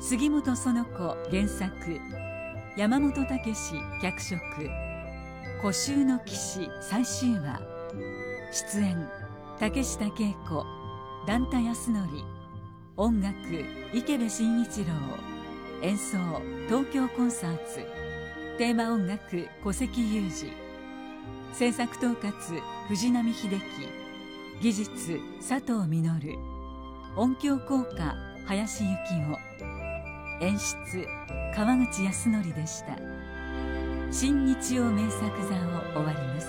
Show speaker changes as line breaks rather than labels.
杉本園子原作、山本武史脚色、孤舟の騎士最終話。出演竹下景子、段田康則。音楽池部慎一郎。演奏東京コンサーツ。テーマ音楽古関裕二。制作統括藤波秀樹。技術佐藤実。音響効果林幸男。演出川口康則でした。新日曜名作座を終わります。